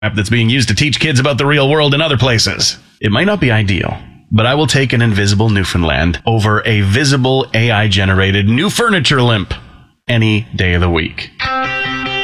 app that's being used to teach kids about the real world in other places. It might not be ideal, but I will take an invisible Newfoundland over a visible AI-generated new furniture limp any day of the week.